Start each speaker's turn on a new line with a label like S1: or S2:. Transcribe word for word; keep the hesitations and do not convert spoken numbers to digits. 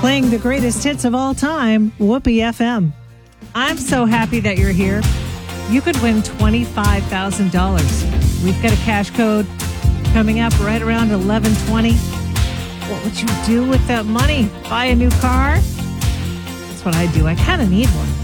S1: playing the greatest hits of all time, Whoopee F M. I'm so happy that you're here. You could win twenty-five thousand dollars. We've got a cash code coming up right around eleven twenty. What would you do with that money? Buy a new car? That's what I do. I kind of need one.